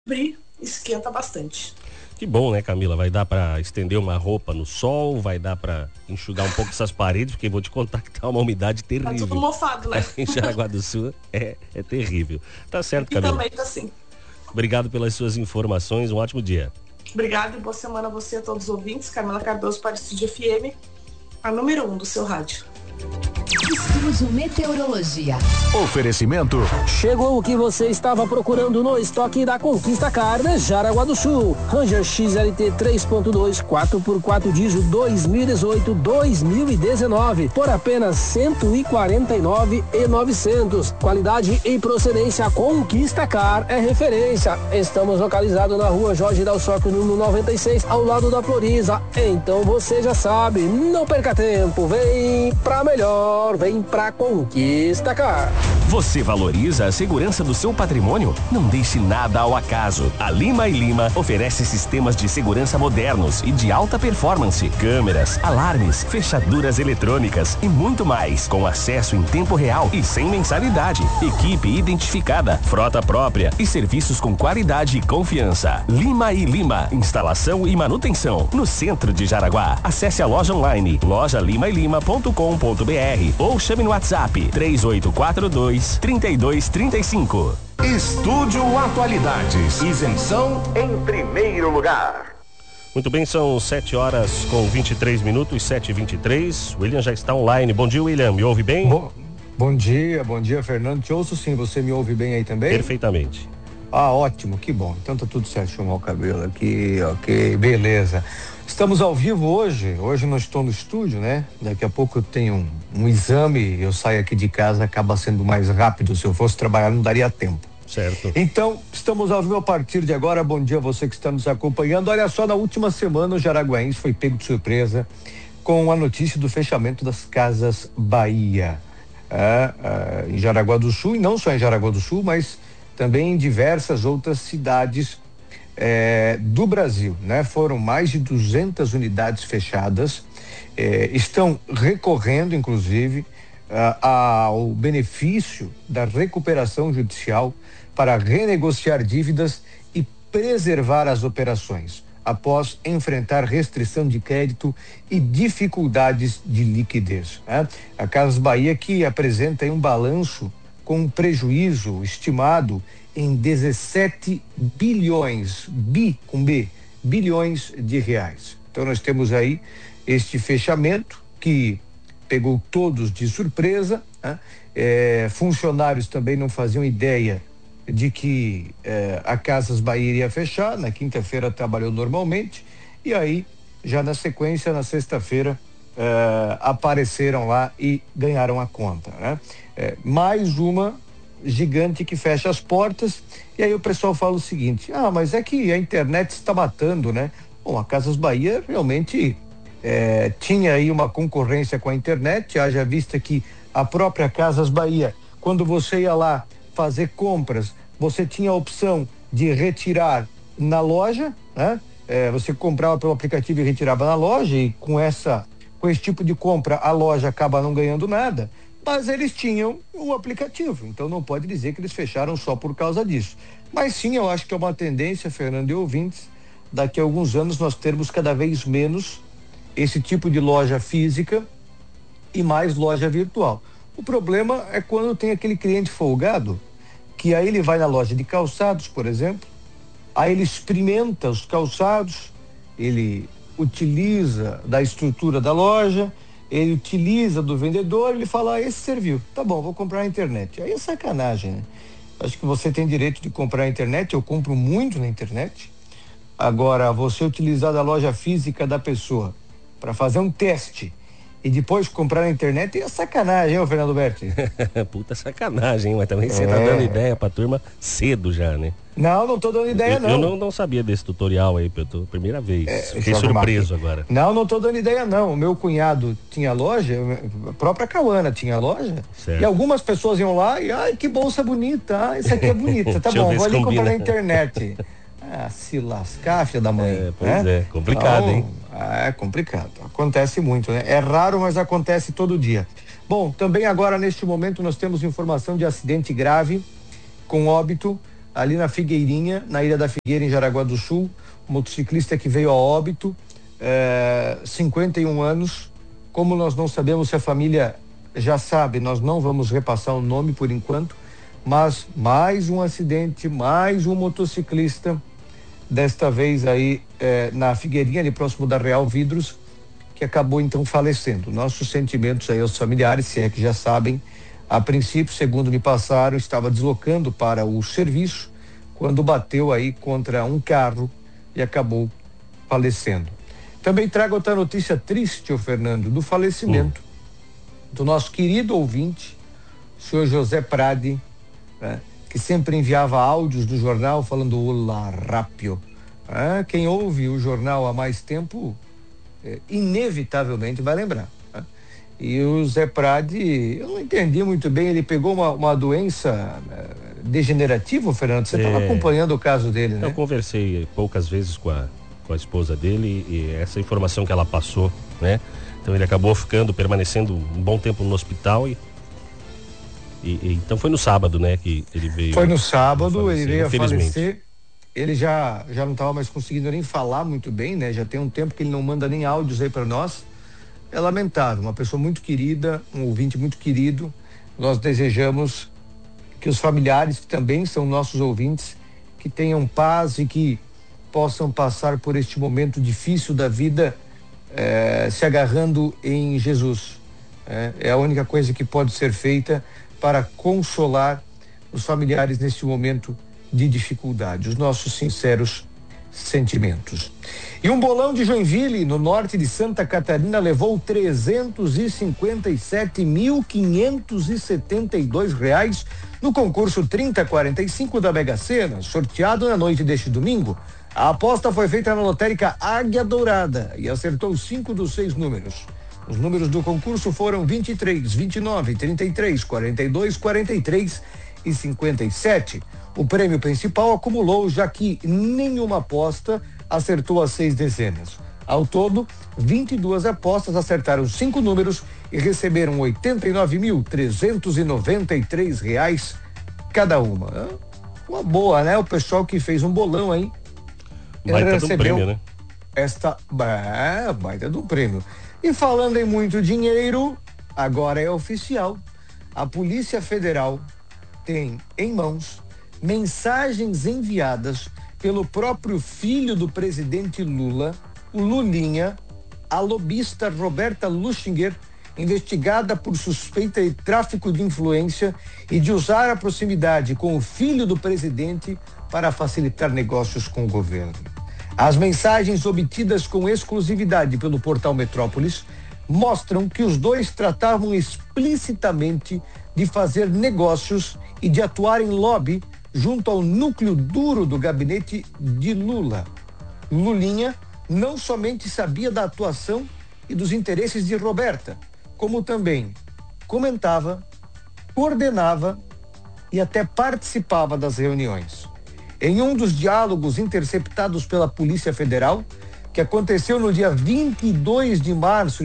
esquenta bastante. Que bom, né, Camila? Vai dar pra estender uma roupa no sol, vai dar pra enxugar um pouco essas paredes, porque vou te contar que tá uma umidade terrível. Tá tudo mofado, né? Em Jaraguá do Sul é terrível. Tá certo, Aqui Camila. também tá assim. Obrigado pelas suas informações, um ótimo dia. Obrigada e boa semana a você e a todos os ouvintes. Camila Cardoso para o Estúdio FM, a número 1 do seu rádio. Estúdio Meteorologia. Oferecimento. Chegou o que você estava procurando no estoque da Conquista Car de Jaraguá do Sul. Ranger XLT 3.2 4x4 diesel 2018-2019 por apenas R$149.900. Qualidade e procedência Conquista Car é referência. Estamos localizados na rua Jorge Dalsóquio, número 96, ao lado da Floriza. Então você já sabe, não perca tempo, vem pra melhor, vem pra Conquista Car. Você valoriza a segurança do seu patrimônio? Não deixe nada ao acaso. A Lima e Lima oferece sistemas de segurança modernos e de alta performance, câmeras, alarmes, fechaduras eletrônicas e muito mais, com acesso em tempo real e sem mensalidade. Equipe identificada, frota própria e serviços com qualidade e confiança. Lima e Lima, instalação e manutenção, no centro de Jaraguá. Acesse a loja online, lojalimaelima.com.br ou chame no WhatsApp 3842-3235. Estúdio Atualidades. Isenção em primeiro lugar. Muito bem, são 7h23, 7h23. O William já está online. Bom dia, William. Me ouve bem? Bom dia, Fernando. Te ouço sim. Você me ouve bem aí também? Perfeitamente. Ah, ótimo, que bom. Então tá tudo certo. Deixa eu arrumar o cabelo aqui, ok, beleza. Estamos ao vivo hoje não estou no estúdio, né? Daqui a pouco eu tenho um exame, eu saio aqui de casa, acaba sendo mais rápido. Se eu fosse trabalhar não daria tempo. Certo. Então, estamos ao vivo a partir de agora. Bom dia a você que está nos acompanhando. Olha só, na última semana o Jaraguaense foi pego de surpresa com a notícia do fechamento das Casas Bahia. Em Jaraguá do Sul, e não só em Jaraguá do Sul, mas também em diversas outras cidades do Brasil, né? Foram mais de 200 unidades fechadas, estão recorrendo, inclusive, ao benefício da recuperação judicial para renegociar dívidas e preservar as operações, após enfrentar restrição de crédito e dificuldades de liquidez, né? A Casas Bahia, que apresenta aí um balanço com um prejuízo estimado em 17 bilhões, bilhões de reais. Então nós temos aí este fechamento que pegou todos de surpresa, né? Funcionários também não faziam ideia de que a Casas Bahia iria fechar. Na quinta-feira trabalhou normalmente e aí já na sequência, na sexta-feira, apareceram lá e ganharam a conta, né? Mais uma gigante que fecha as portas. E aí o pessoal fala o seguinte: mas é que a internet está matando, né? Bom, a Casas Bahia realmente tinha aí uma concorrência com a internet, haja vista que a própria Casas Bahia, quando você ia lá fazer compras, você tinha a opção de retirar na loja, né? Você comprava pelo aplicativo e retirava na loja, e com esse tipo de compra a loja acaba não ganhando nada, mas eles tinham o aplicativo, então não pode dizer que eles fecharam só por causa disso. Mas sim, eu acho que é uma tendência, Fernando e ouvintes, daqui a alguns anos nós termos cada vez menos esse tipo de loja física e mais loja virtual. O problema é quando tem aquele cliente folgado, que aí ele vai na loja de calçados, por exemplo, aí ele experimenta os calçados, ele utiliza da estrutura da loja, ele utiliza do vendedor, ele fala: esse serviu, tá bom, vou comprar na internet. Aí é sacanagem, né? Acho que você tem direito de comprar na internet, eu compro muito na internet. Agora, você utilizar da loja física da pessoa para fazer um teste e depois comprar na internet é sacanagem, hein, Fernando Berti? Puta sacanagem, mas também você tá dando ideia pra turma cedo já, né? Não tô dando ideia, não. Eu não sabia desse tutorial aí, primeira vez. Fiquei surpreso agora. Não tô dando ideia, não. O meu cunhado tinha loja, a própria Cauana tinha loja, certo. E algumas pessoas iam lá e, ai, que bolsa bonita, isso aqui é bonita, tá bom, vou ali comprar na internet. Se lascar, filha da mãe. Pois é, complicado, então, hein? É complicado, acontece muito, né? É raro, mas acontece todo dia. Bom, também agora neste momento nós temos informação de acidente grave com óbito ali na Figueirinha, na Ilha da Figueira, em Jaraguá do Sul, um motociclista que veio a óbito, 51 anos. Como nós não sabemos se a família já sabe, nós não vamos repassar o nome por enquanto, mas mais um acidente, mais um motociclista, desta vez aí na Figueirinha, ali próximo da Real Vidros, que acabou então falecendo. Nossos sentimentos aí aos familiares, se é que já sabem. A princípio, segundo me passaram, estava deslocando para o serviço quando bateu aí contra um carro e acabou falecendo. Também trago outra notícia triste, Fernando, do falecimento do nosso querido ouvinte, o senhor José Prade, né, que sempre enviava áudios do jornal falando olá, rápio. Quem ouve o jornal há mais tempo, inevitavelmente vai lembrar. Né? E o Zé Prade, eu não entendi muito bem, ele pegou uma doença degenerativa, Fernando? Você estava acompanhando o caso dele, né? Eu conversei poucas vezes com a esposa dele e essa informação que ela passou, né? Então ele acabou permanecendo um bom tempo no hospital e então foi no sábado, né, que ele veio. Foi no sábado, ele veio a falecer. Ele já não estava mais conseguindo nem falar muito bem, né? Já tem um tempo que ele não manda nem áudios aí para nós. É lamentável, uma pessoa muito querida, um ouvinte muito querido. Nós desejamos que os familiares, que também são nossos ouvintes, que tenham paz e que possam passar por este momento difícil da vida se agarrando em Jesus. É a única coisa que pode ser feita para consolar os familiares neste momento de dificuldade. Os nossos sinceros sentimentos. E um bolão de Joinville, no norte de Santa Catarina, levou R$357.572 no concurso 3045 da Mega Sena, sorteado na noite deste domingo. A aposta foi feita na lotérica Águia Dourada e acertou 5 dos 6 números. Os números do concurso foram 23, 29, 33, 42, 43 e 57. O prêmio principal acumulou, já que nenhuma aposta acertou as 6 dezenas. Ao todo, 22 apostas acertaram 5 números e receberam R$89.393 cada uma. Uma boa, né? O pessoal que fez um bolão aí recebeu prêmio, né? Esta baita do prêmio. E falando em muito dinheiro, agora é oficial. A Polícia Federal tem em mãos mensagens enviadas pelo próprio filho do presidente Lula, o Lulinha, a lobista Roberta Luchinger, investigada por suspeita de tráfico de influência e de usar a proximidade com o filho do presidente para facilitar negócios com o governo. As mensagens obtidas com exclusividade pelo portal Metrópolis mostram que os dois tratavam explicitamente de fazer negócios e de atuar em lobby junto ao núcleo duro do gabinete de Lula. Lulinha não somente sabia da atuação e dos interesses de Roberta, como também comentava, coordenava e até participava das reuniões. Em um dos diálogos interceptados pela Polícia Federal, que aconteceu no dia 22 de março de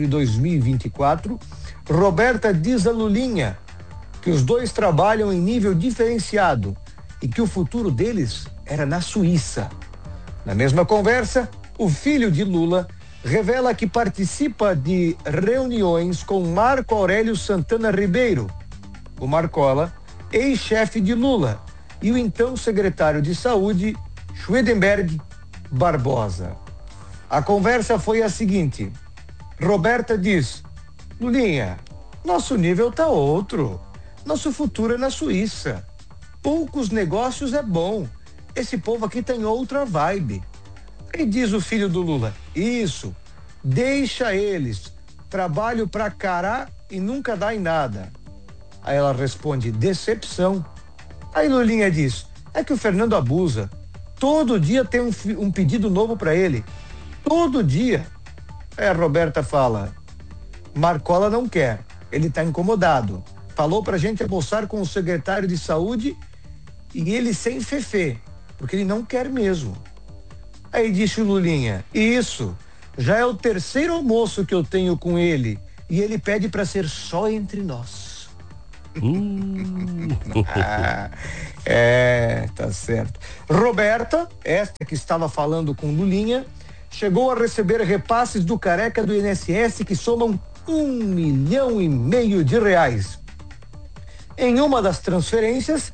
2024, Roberta diz a Lulinha que os dois trabalham em nível diferenciado e que o futuro deles era na Suíça. Na mesma conversa, o filho de Lula revela que participa de reuniões com Marco Aurélio Santana Ribeiro, o Marcola, ex-chefe de Lula, e o então secretário de Saúde, Schwedenberg Barbosa. A conversa foi a seguinte: Roberta diz: Lulinha, nosso nível tá outro. Nosso futuro é na Suíça. Poucos negócios é bom. Esse povo aqui tem outra vibe. E diz o filho do Lula: isso, deixa eles. Trabalho pra cará e nunca dá em nada. Aí ela responde: decepção. Aí Lulinha diz: é que o Fernando abusa. Todo dia tem um pedido novo para ele. Todo dia. Aí a Roberta fala: Marcola não quer. Ele tá incomodado. Falou pra gente almoçar com o secretário de saúde e ele sem fefê, porque ele não quer mesmo. Aí disse o Lulinha: isso, já é o terceiro almoço que eu tenho com ele e ele pede para ser só entre nós. Tá certo. Roberta, esta que estava falando com Lulinha, chegou a receber repasses do Careca do INSS que somam R$1,5 milhão. Em uma das transferências,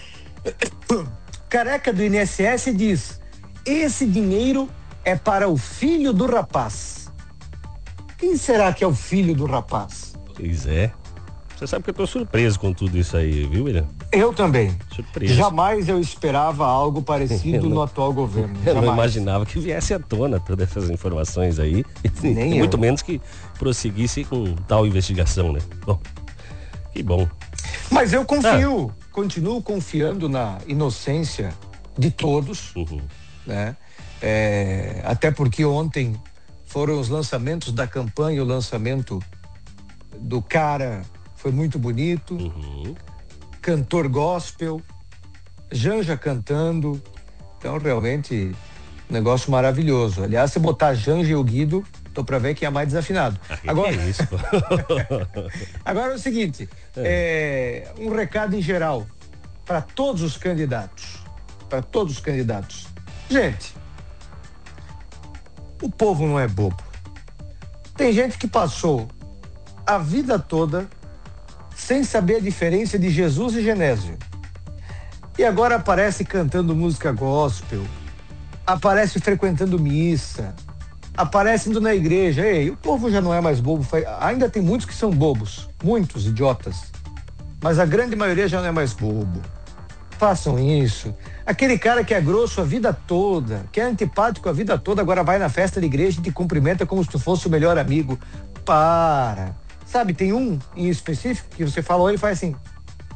Careca do INSS diz: esse dinheiro é para o filho do rapaz. Quem será que é o filho do rapaz? Pois é. Você sabe que eu tô surpreso com tudo isso aí, viu, William? Eu também. Surpreso. Jamais eu esperava algo parecido no atual governo. Eu não imaginava que viesse à tona todas essas informações aí. Nem muito eu. menos que prosseguisse com tal investigação, né? Bom, que bom. Mas eu confio, continuo confiando na inocência de todos, né? Até porque ontem foram os lançamentos da campanha, o lançamento do cara foi muito bonito, cantor gospel, Janja cantando, então realmente negócio maravilhoso. Aliás, se botar Janja e o Guido, tô pra ver quem é mais desafinado. Agora que é isso, pô? Agora é o seguinte, um recado em geral para todos os candidatos, gente, o povo não é bobo. Tem gente que passou a vida toda sem saber a diferença de Jesus e Genésio. E agora aparece cantando música gospel, aparece frequentando missa, aparece indo na igreja. Ei, o povo já não é mais bobo. Ainda tem muitos que são bobos, muitos idiotas, mas a grande maioria já não é mais bobo. Façam isso. Aquele cara que é grosso a vida toda, que é antipático a vida toda, agora vai na festa da igreja e te cumprimenta como se tu fosse o melhor amigo. Para. Sabe, tem um em específico que você falou, ele faz assim.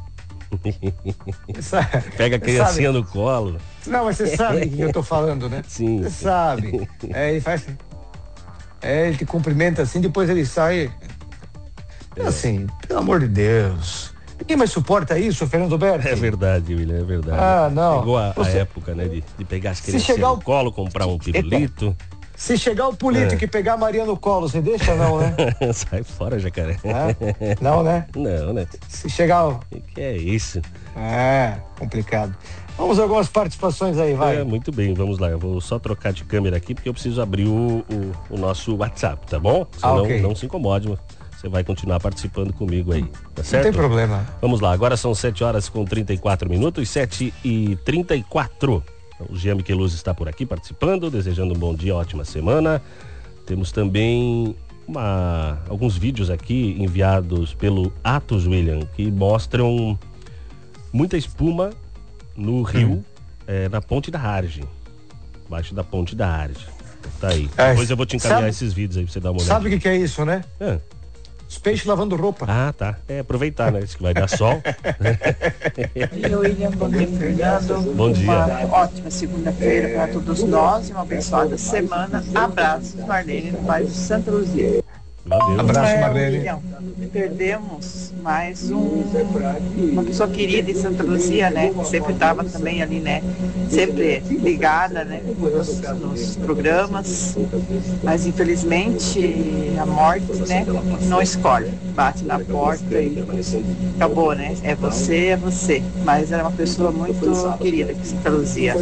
Pega a criancinha no colo. Não, mas você sabe o que eu tô falando, né? Sim. Você sabe. Ele faz assim. Ele te cumprimenta assim, depois ele sai. Assim, pelo amor de Deus. Ninguém mais suporta isso, Fernando Berti? É verdade, William, é verdade. Não. Chegou a época, né, de pegar as crianças no colo, comprar um pirulito. Se chegar o político e pegar a Maria no colo, você deixa não, né? Sai fora, jacaré. Não, né? Não, né? Se chegar o... Que é isso? Complicado. Vamos a algumas participações aí, vai. Muito bem, vamos lá. Eu vou só trocar de câmera aqui porque eu preciso abrir o nosso WhatsApp, tá bom? Senão não se incomode, você vai continuar participando comigo aí, tá certo? Não tem problema. Vamos lá, agora são 7h34, 7h34. O Jean Micheluz está por aqui participando, desejando um bom dia, ótima semana. Temos também alguns vídeos aqui enviados pelo Atos, William, que mostram muita espuma no rio, na Ponte da Arge, abaixo da Ponte da Arge. Tá aí. Depois eu vou te encaminhar esses vídeos aí pra você dar uma olhada. Sabe o que é isso, né? Os peixes lavando roupa. Tá. Aproveitar, né? Isso que vai dar sol. William, bom dia, Fernando. Bom dia. Uma ótima segunda-feira para todos nós e uma abençoada semana. Abraços, Marlene, no bairro de Santa Luzia. Valeu. Abraço, Marlene. William, perdemos mais uma pessoa querida em Santa Luzia, né? Sempre estava também ali, né? Sempre ligada, né? Nos programas. Mas infelizmente a morte, né? Não escolhe. Bate na porta e acabou, né? É você. Mas era uma pessoa muito querida aqui em Santa Luzia.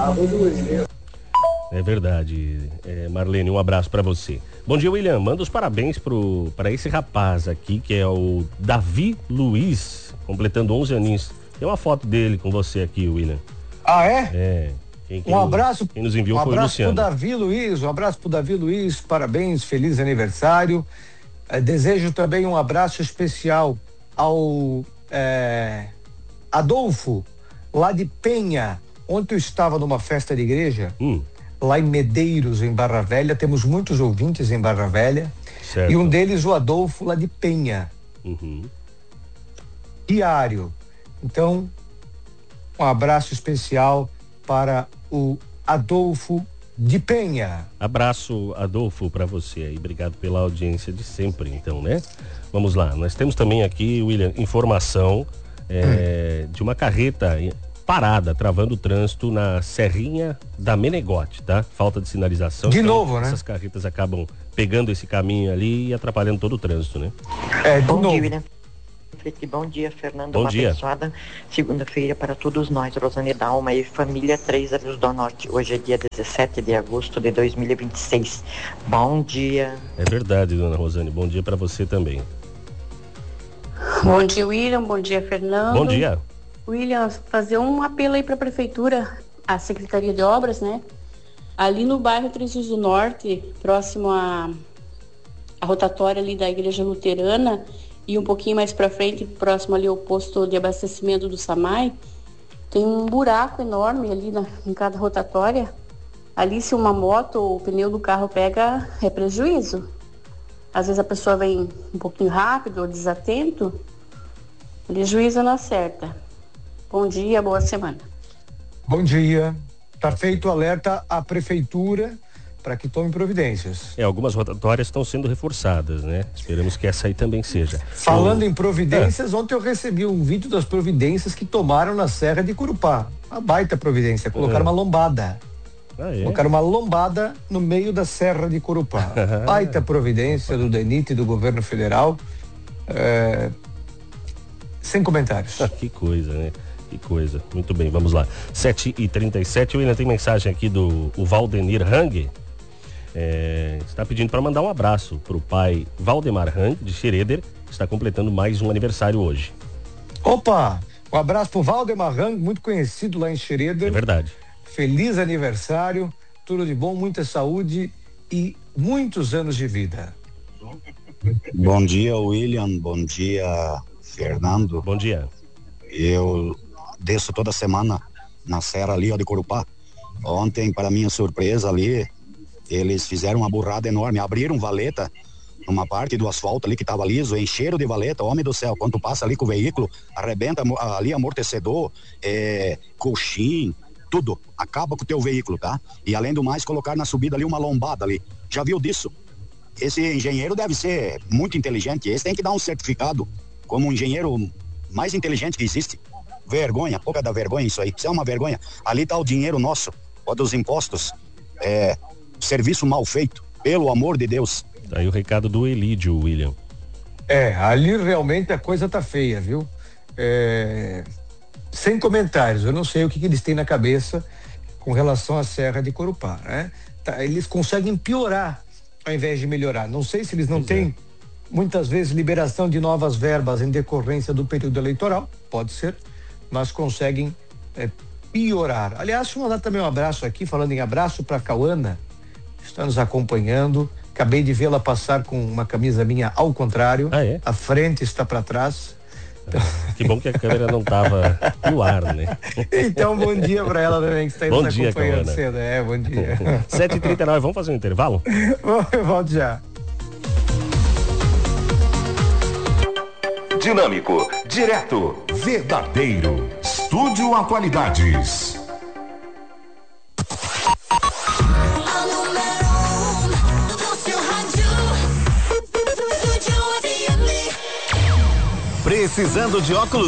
É verdade. Marlene, um abraço pra você. Bom dia, William. Manda os parabéns pra esse rapaz aqui, que é o Davi Luiz, completando 11 aninhos. Tem uma foto dele com você aqui, William. Um abraço. Quem nos enviou foi o Luciano. Um abraço pro Davi Luiz, parabéns, feliz aniversário. Desejo também um abraço especial ao Adolfo, lá de Penha. Ontem eu estava numa festa de igreja, lá em Medeiros, em Barra Velha. Temos muitos ouvintes em Barra Velha. Certo. E um deles, o Adolfo, lá de Penha. Diário. Então, um abraço especial para o Adolfo de Penha. Abraço, Adolfo, para você aí. Obrigado pela audiência de sempre, então, né? Vamos lá. Nós temos também aqui, William, informação de uma carreta parada, travando o trânsito na Serrinha da Menegote, tá? Falta de sinalização. De novo, né? Essas carretas acabam pegando esse caminho ali e atrapalhando todo o trânsito, né? Bom dia, William. Bom dia, Fernando. Bom dia. Abençoada segunda-feira para todos nós, Rosane Dalma e família 3 Anos do Norte. Hoje é dia 17 de agosto de 2026. Bom dia. É verdade, dona Rosane. Bom dia para você também. Bom dia, William. Bom dia, Fernando. Bom dia. William, fazer um apelo aí para a Prefeitura, a Secretaria de Obras, né? Ali no bairro 3 Rios do Norte, próximo à rotatória ali da Igreja Luterana, e um pouquinho mais para frente, próximo ali ao posto de abastecimento do Samai, tem um buraco enorme ali em cada rotatória. Ali, se uma moto ou o pneu do carro pega, é prejuízo. Às vezes a pessoa vem um pouquinho rápido ou desatento, prejuízo não acerta. Bom dia, boa semana. Bom dia. Está feito o alerta à Prefeitura para que tome providências. Algumas rotatórias estão sendo reforçadas, né? Esperamos que essa aí também seja. Falando em providências, ontem eu recebi um vídeo das providências que tomaram na Serra de Curupá. Uma baita providência, colocaram uma lombada. Colocaram uma lombada no meio da Serra de Curupá. Baita providência do DENIT e do governo federal. Sem comentários. Que coisa, né? Que coisa. Muito bem, vamos lá. 7h37, o William tem mensagem aqui do Valdenir Hang. Está pedindo para mandar um abraço para o pai Valdemar Hang, de Schroeder, que está completando mais um aniversário hoje. Opa! Um abraço para o Valdemar Hang, muito conhecido lá em Schroeder. É verdade. Feliz aniversário, tudo de bom, muita saúde e muitos anos de vida. Bom dia, William. Bom dia, Fernando. Bom dia. Eu desço toda semana na serra ali, ó, de Corupá. Ontem, para minha surpresa ali, eles fizeram uma burrada enorme, abriram valeta numa parte do asfalto ali que estava liso, encheram de valeta. Homem do céu, quando tu passa ali com o veículo, arrebenta ali amortecedor, coxim, tudo, acaba com o teu veículo, tá? E além do mais, colocar na subida ali uma lombada ali. Já viu disso? Esse engenheiro deve ser muito inteligente, esse tem que dar um certificado como um engenheiro mais inteligente que existe. Vergonha, pouca da vergonha isso aí. Isso é uma vergonha. Ali tá o dinheiro nosso, ó, dos impostos. Serviço mal feito, pelo amor de Deus. Aí o recado do Elídio, William. Ali realmente a coisa tá feia, viu? Sem comentários, eu não sei o que eles têm na cabeça com relação à Serra de Corupá, né? Eles conseguem piorar ao invés de melhorar. Não sei se eles não têm muitas vezes liberação de novas verbas em decorrência do período eleitoral, pode ser, mas conseguem piorar. Aliás, deixa eu mandar também um abraço aqui, falando em abraço, para a Cauana, está nos acompanhando. Acabei de vê-la passar com uma camisa minha ao contrário, a frente está para trás. Que bom que a câmera não estava no ar, né? Então, bom dia para ela também, que está aí nos acompanhando cedo. Bom dia. 7h39, vamos fazer um intervalo? Eu volto já. Dinâmico, direto, verdadeiro. Estúdio Atualidades. Precisando de óculos